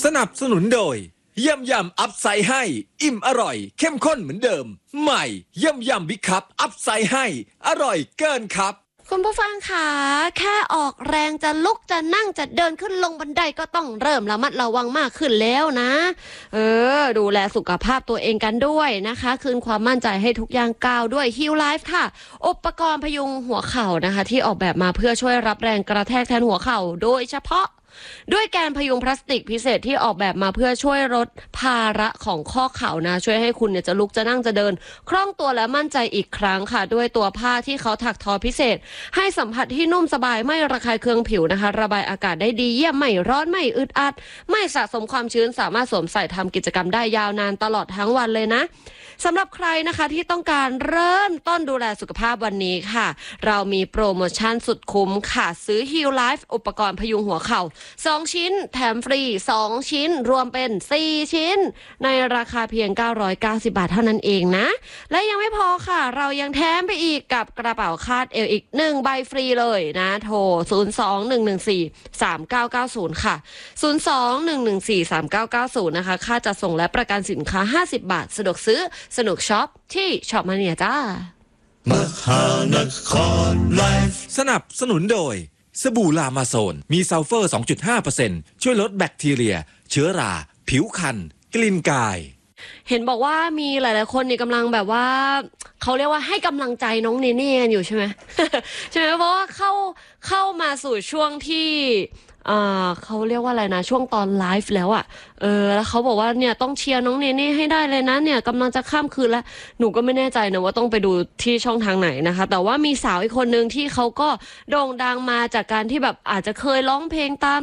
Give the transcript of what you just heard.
สนับสนุนโดยยำอัพไซด์ให้อิ่มอร่อยเข้มข้นเหมือนเดิมใหม่ยำบิ๊กคัพอัพไซด์ให้อร่อยเกินครับคุณผู้ฟังคะแค่ออกแรงจะลุกจะนั่งจะเดินขึ้นลงบันไดก็ต้องเริ่มระมัดระวังมากขึ้นแล้วนะดูแลสุขภาพตัวเองกันด้วยนะคะคืนความมั่นใจให้ทุกอย่างก้าวด้วย Heal Life ค่ะอุปกรณ์พยุงหัวเข่านะคะที่ออกแบบมาเพื่อช่วยรับแรงกระแทกแทนหัวเข่าโดยเฉพาะด้วยแกนพยุงพลาสติกพิเศษที่ออกแบบมาเพื่อช่วยลดภาระของข้อเข่านะช่วยให้คุณเนี่ยจะลุกจะนั่งจะเดินคล่องตัวและมั่นใจอีกครั้งค่ะด้วยตัวผ้าที่เขาถักทอพิเศษให้สัมผัสที่นุ่มสบายไม่ระคายเคืองผิวนะคะระบายอากาศได้ดีเยี่ยมไม่ร้อนไม่อึดอัดไม่สะสมความชื้นสามารถสวมใส่ทำกิจกรรมได้ยาวนานตลอดทั้งวันเลยนะสำหรับใครนะคะที่ต้องการเริ่มต้นดูแลสุขภาพวันนี้ค่ะเรามีโปรโมชั่นสุดคุ้มค่ะซื้อ Heal Life อุปกรณ์พยุงหัวเข่า2ชิ้นแถมฟรี2ชิ้นรวมเป็น4ชิ้นในราคาเพียง990 บาทเท่านั้นเองนะและยังไม่พอค่ะเรายังแถมไปอีกกับกระเป๋าคาดเอวอีก1ใบฟรีเลยนะโทร02-114-3990ค่ะ02-114-3990นะคะค่าจัดส่งและประกันสินค้า50 บาทสะดวกซื้อสนุกช็อปที่ช็อปมาเนียจ้ามหานครไลฟ์สนับสนุนโดยสบู่ลามาโซนมีซัลเฟอร์ 2.5% ช่วยลดแบคทีเรียเชื้อราผิวคันกลิ่นกายเห็นบอกว่ามีหลายๆคนนี่กำลังแบบว่าเขาเรียกว่าให้กำลังใจน้องเนเน่กันอยู่ใช่ไหม ใช่ไหมเพราะว่าเข้ามาสู่ช่วงที่เขาเรียกว่าอะไรนะช่วงตอนไลฟ์แล้วแล้วเขาบอกว่าเนี่ยต้องเชียร์น้องเนเน่ให้ได้เลยนะเนี่ยกำลังจะข้ามคืนแล้วหนูก็ไม่แน่ใจนะว่าต้องไปดูที่ช่องทางไหนนะคะแต่ว่ามีสาวอีกคนนึงที่เขาก็โด่งดังมาจากการที่แบบอาจจะเคยร้องเพลงตาม